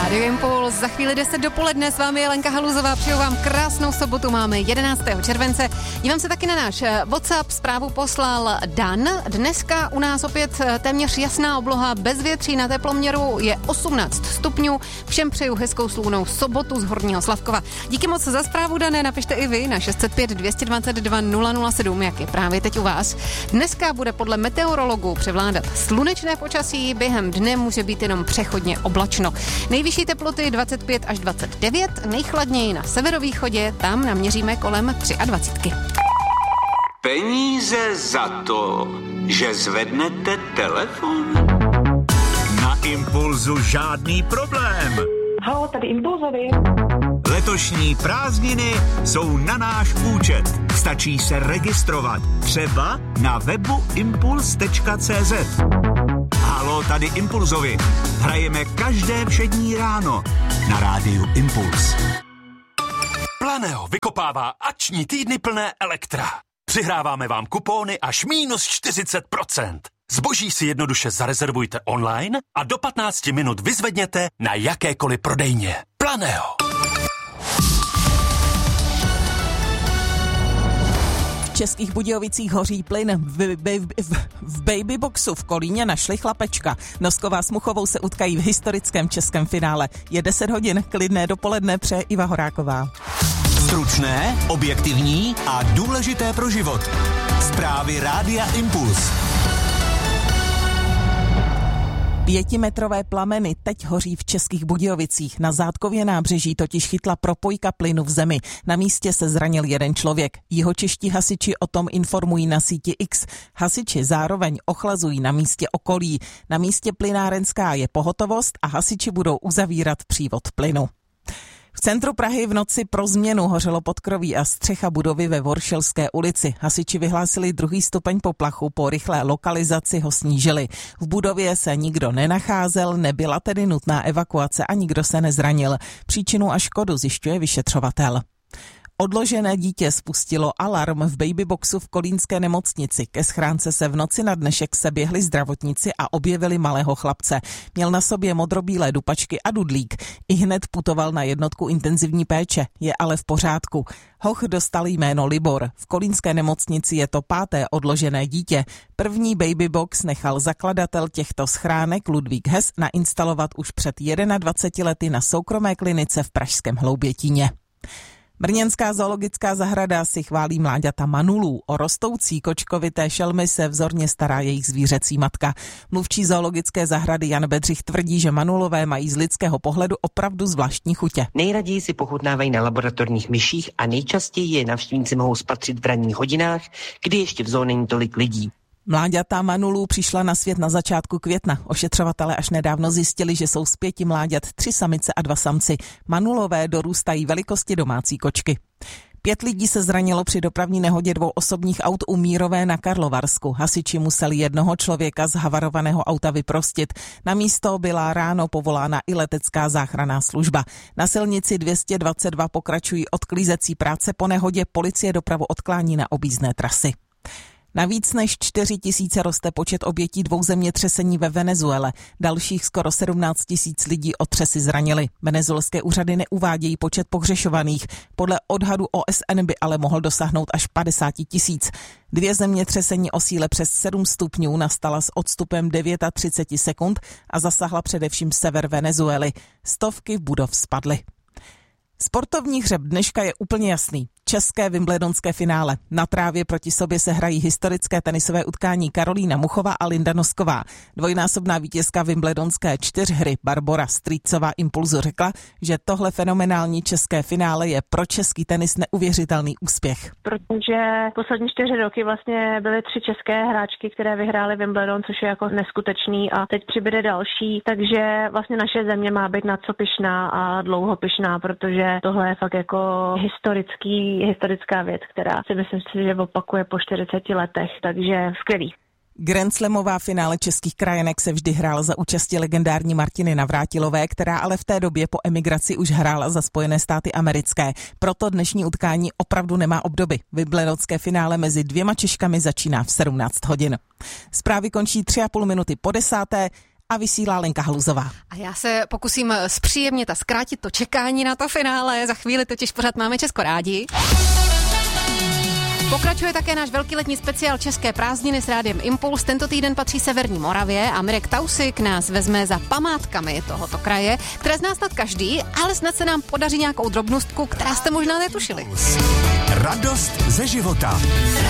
Rádio Impuls, za chvíli 10 dopoledne, s vámi je Lenka Haluzová, přeju vám krásnou sobotu, máme 11. července. Dívám se taky na náš WhatsApp, zprávu poslal Dan. Dneska u nás opět téměř jasná obloha, bez větří, na teploměru je 18 stupňů. Všem přeju hezkou slunnou sobotu z Horního Slavkova. Díky moc za zprávu, Dané, napište i vy na 605 222 007, jak je právě teď u vás. Dneska bude podle meteorologů převládat slunečné počasí, během dne může být jenom přechodně oblačno. Nejvyšší teploty 25 až 29, nejchladněji na severovýchodě, tam naměříme kolem 23. Peníze za to, že zvednete telefon? Na Impulzu žádný problém. Halo, tady Impulzovi. Letošní prázdniny jsou na náš účet. Stačí se registrovat, třeba na webu impuls.cz. Halo, tady Impulzovi. Hrajeme každé všední ráno na rádiu Impuls. Planeo vykopává akční týdny plné elektra. Přihráváme vám kupóny až -40%. Zboží si jednoduše zarezervujte online a do 15 minut vyzvedněte na jakékoliv prodejně. Planeo. V Českých Budějovicích hoří plyn. V Babyboxu v Kolíně našli chlapečka. Nosková s Muchovou se utkají v historickém českém finále. Je 10 hodin, klidné dopoledne, přeje Iva Horáková. Stručné, objektivní a důležité pro život. Zprávy Rádia Impuls. 5metrové plameny teď hoří v Českých Budějovicích. Na Zátkově nábřeží totiž chytla propojka plynu v zemi. Na místě se zranil jeden člověk. Jihočeští hasiči o tom informují na síti X. Hasiči zároveň ochlazují na místě okolí. Na místě plynárenská je pohotovost a hasiči budou uzavírat přívod plynu. V centru Prahy v noci pro změnu hořelo podkroví a střecha budovy ve Voršilské ulici. Hasiči vyhlásili 2. stupeň poplachu, po rychlé lokalizaci ho snížili. V budově se nikdo nenacházel, nebyla tedy nutná evakuace a nikdo se nezranil. Příčinu a škodu zjišťuje vyšetřovatel. Odložené dítě spustilo alarm v Babyboxu v kolínské nemocnici. Ke schránce se v noci na dnešek seběhli zdravotníci a objevili malého chlapce. Měl na sobě modrobílé dupačky a dudlík. Ihned putoval na jednotku intenzivní péče, je ale v pořádku. Hoch dostal jméno Libor. V kolínské nemocnici je to 5. odložené dítě. První Babybox nechal zakladatel těchto schránek Ludvík Hess nainstalovat už před 21 lety na soukromé klinice v pražském Hloubětíně. Brněnská zoologická zahrada si chválí mláďata manulů. O rostoucí kočkovité šelmy se vzorně stará jejich zvířecí matka. Mluvčí zoologické zahrady Jan Bedřich tvrdí, že manulové mají z lidského pohledu opravdu zvláštní chutě. Nejraději si pochutnávají na laboratorních myších a nejčastěji je navštěvníci mohou spatřit v ranních hodinách, kdy ještě v zoo není tolik lidí. Mláďata manulů přišla na svět na začátku května. Ošetřovatelé až nedávno zjistili, že jsou z 5 mláďat 3 samice a 2 samci. Manulové dorůstají velikosti domácí kočky. 5 lidí se zranilo při dopravní nehodě 2 osobních aut u Mírové na Karlovarsku. Hasiči museli jednoho člověka z havarovaného auta vyprostit. Na místo byla ráno povolána i letecká záchranná služba. Na silnici 222 pokračují odklízecí práce po nehodě, policie dopravu odklání na objízdné trasy. Na víc než 4 000 roste počet obětí 2 zemětřesení ve Venezuele. Dalších skoro 17 000 lidí otřesy zranili. Venezuelské úřady neuvádějí počet pohřešovaných. Podle odhadu OSN by ale mohl dosáhnout až 50 000. 2 zemětřesení o síle přes 7 stupňů nastala s odstupem 39 sekund a zasahla především sever Venezuely. Stovky budov spadly. Sportovní hřeb dneška je úplně jasný. České wimbledonské finále. Na trávě proti sobě se hrají historické tenisové utkání Karolína Muchová a Linda Nosková. Dvojnásobná vítězka wimbledonské 4hry Barbora Strýcová Impulzu řekla, že tohle fenomenální české finále je pro český tenis neuvěřitelný úspěch. Protože poslední 4 roky vlastně byly 3 české hráčky, které vyhrály Wimbledon, což je jako neskutečný a teď přibude další, takže vlastně naše země má být na co pyšná a dlouho pyšná, protože tohle je fakt jako historická věc, která si myslím, že opakuje po 40 letech, takže skvělý. Grand Slamová finále českých krajenek se vždy hrála za účasti legendární Martiny Navrátilové, která ale v té době po emigraci už hrála za Spojené státy americké. Proto dnešní utkání opravdu nemá obdoby. Wimbledonské finále mezi 2 Češkami začíná v 17 hodin. Zprávy končí 3,5 minuty po 10. a vysílá Lenka Haluzová. A já se pokusím zpříjemnit a zkrátit to čekání na to finále. Za chvíli totiž pořád máme Česko rádi. Pokračuje také náš velký letní speciál České prázdniny s Rádiem Impuls. Tento týden patří Severní Moravě a Mirek Tausik nás vezme za památkami tohoto kraje, které zná snad každý, ale snad se nám podaří nějakou drobnostku, která jste možná netušili. Radost ze života.